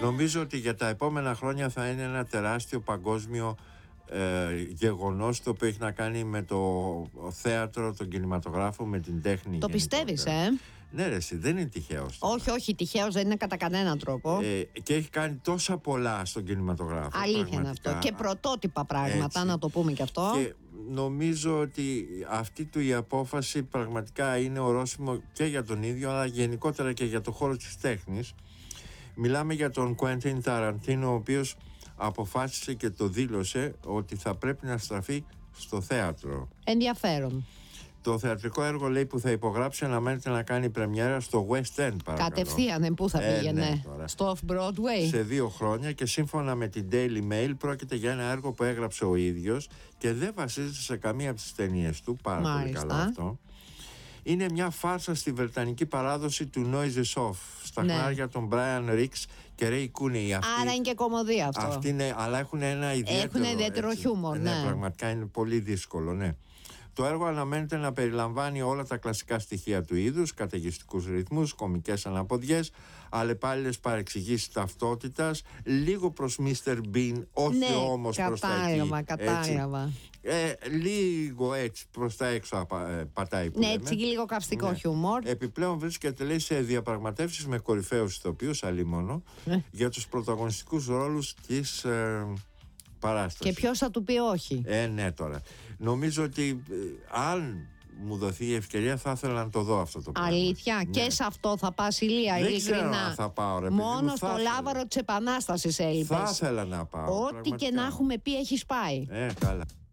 Νομίζω ότι για τα επόμενα χρόνια θα είναι ένα τεράστιο παγκόσμιο γεγονός, το οποίο έχει να κάνει με το θέατρο, τον κινηματογράφο, με την τέχνη. Το πιστεύεις, Ναι, ρε, εσύ, δεν είναι τυχαίος. Όχι, τυχαίος δεν είναι κατά κανέναν τρόπο. Και έχει κάνει τόσα πολλά στον κινηματογράφο. Αλήθεια είναι αυτό. Και πρωτότυπα πράγματα, έτσι, να το πούμε και αυτό. Και νομίζω ότι αυτή του η απόφαση πραγματικά είναι ορόσημο και για τον ίδιο, αλλά γενικότερα και για το χώρο της τέχνης. Μιλάμε για τον Κουέντιν Ταραντίνο, ο οποίος αποφάσισε και το δήλωσε ότι θα πρέπει να στραφεί στο θέατρο. Ενδιαφέρον. Το θεατρικό έργο, λέει, που θα υπογράψει αναμένεται να κάνει πρεμιέρα στο West End, παρακαλώ. Κατευθείαν, πού θα πήγαινε? Ναι, στο Off-Broadway. Σε 2 χρόνια, και σύμφωνα με την Daily Mail πρόκειται για ένα έργο που έγραψε ο ίδιος και δεν βασίζεται σε καμία από τις ταινίες του. Πάρα πολύ καλό αυτό. Είναι μια φάρσα στη βρετανική παράδοση του Noises Off, στα χνάρια των Brian Rix και Ray Cooney. Άρα είναι και κομμωδία αυτό. Αυτή είναι, αλλά έχουν ένα ιδιαίτερο χιούμορ. Ναι, πραγματικά είναι πολύ δύσκολο, ναι. Το έργο αναμένεται να περιλαμβάνει όλα τα κλασικά στοιχεία του είδους, καταιγιστικούς ρυθμούς, κωμικές αναποδιές, αλλεπάλληλες παρεξηγήσεις ταυτότητας, λίγο προς Mr. Bean, όχι όμως προς τα εκεί. Κατάλαβα. Λίγο έτσι προς τα έξω πατάει, που λέμε. Έτσι, λίγο καυστικό χιούμορ. Επιπλέον βρίσκεται, λέει, σε διαπραγματεύσεις με κορυφαίους ηθοποιούς, αλλήμονο, για τους πρωταγωνιστικούς ρόλους της παράσταση. Και ποιος θα του πει όχι? Ναι, τώρα. Νομίζω ότι αν μου δοθεί η ευκαιρία θα ήθελα να το δω αυτό το πράγμα. Αλήθεια, ναι. Και σε αυτό θα πας, Ηλία, δεν ειλικρινά? Δεν ξέρω αν θα πάω, ρε. Μόνο στο λάβαρο της Επανάστασης έλειπες. Θα ήθελα να πάω. Ό,τι πραγματικά και να έχουμε πει έχεις πάει. Καλά.